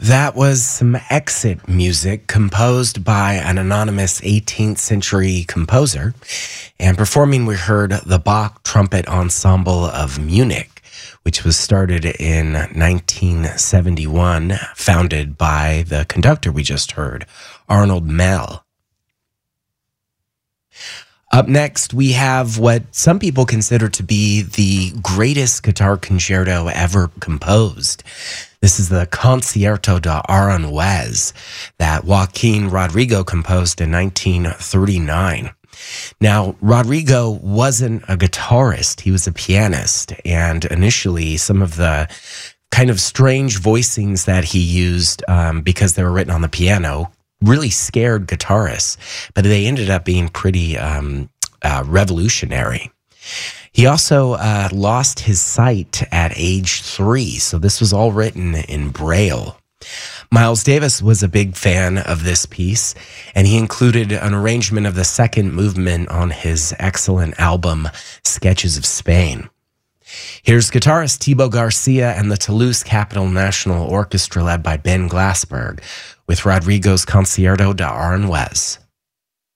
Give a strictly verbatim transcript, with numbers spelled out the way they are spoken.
That was some exit music composed by an anonymous eighteenth century composer. And performing, we heard the Bach Trumpet Ensemble of Munich, which was started in nineteen seventy-one, founded by the conductor we just heard, Arnold Mell. Up next, we have what some people consider to be the greatest guitar concerto ever composed. This is the Concierto de Aranjuez that Joaquin Rodrigo composed in nineteen thirty-nine. Now, Rodrigo wasn't a guitarist, he was a pianist, and initially some of the kind of strange voicings that he used, um, because they were written on the piano, really scared guitarists, but they ended up being pretty um, uh, revolutionary. He also uh, lost his sight at age three, so this was all written in Braille. Miles Davis was a big fan of this piece, and he included an arrangement of the second movement on his excellent album, Sketches of Spain. Here's guitarist Thibaut Garcia and the Toulouse Capitol National Orchestra led by Ben Glassberg with Rodrigo's Concierto de Aranjuez.